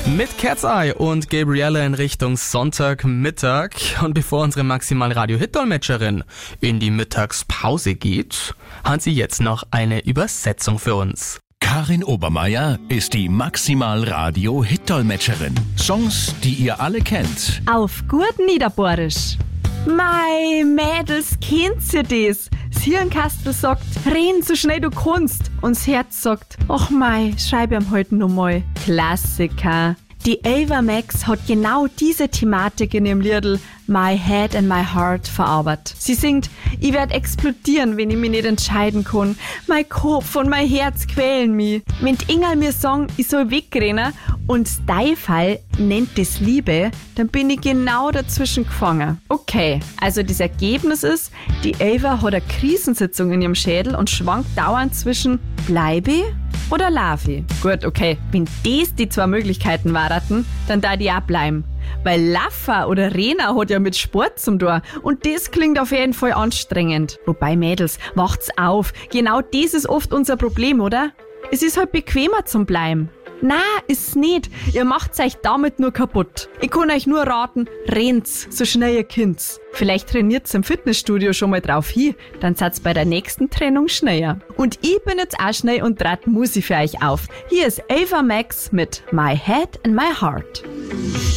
Mit Cat's Eye und Gabriella in Richtung Sonntagmittag. Und bevor unsere Maximal-Radio-Hit-Dolmetscherin in die Mittagspause geht, hat sie jetzt noch eine Übersetzung für uns. Karin Obermeier ist die Maximal-Radio-Hit-Dolmetscherin. Songs, die ihr alle kennt. Auf gut Niederbohrisch. Mei, Mädels, kennt ihr das? Das Hirnkastel sagt, renn so schnell du kannst. Und das Herz sagt, ach mei, schreib ihm heute noch mal. Klassiker. Die Ava Max hat genau diese Thematik in ihrem Liedl My Head and My Heart verarbeitet. Sie singt, ich werd explodieren, wenn ich mich nicht entscheiden kann. Mein Kopf und mein Herz quälen mich. Wenn die Ingal mir sagen, ich soll wegrennen und dein Fall nennt das Liebe, dann bin ich genau dazwischen gefangen. Okay, also das Ergebnis ist, die Ava hat eine Krisensitzung in ihrem Schädel und schwankt dauernd zwischen bleibe oder Lavi. Gut, okay, wenn das die zwei Möglichkeiten waren, dann da die auch bleiben. Weil Laffer oder Rena hat ja mit Sport zum Tor und das klingt auf jeden Fall anstrengend. Wobei, Mädels, wacht's auf. Genau das ist oft unser Problem, oder? Es ist halt bequemer zum Bleiben. Na, ist's nicht. Ihr macht's euch damit nur kaputt. Ich kann euch nur raten, rennt's, so schnell ihr kind's. Vielleicht trainiert's im Fitnessstudio schon mal drauf hin, dann seid's bei der nächsten Trennung schneller. Und ich bin jetzt auch schnell und trat Musik für euch auf. Hier ist Ava Max mit My Head and My Heart.